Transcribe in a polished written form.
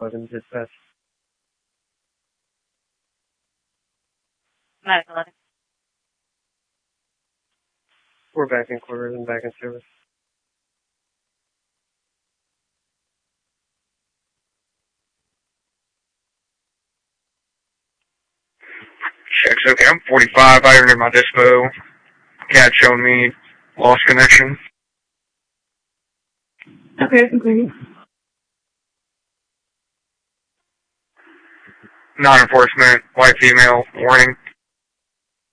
11 dispatch. 911. We're back in quarters and back in service. Checks, okay, I'm 45 out here near my dispo. Cat showing me lost connection. Okay, okay. Non-enforcement, white female, warning.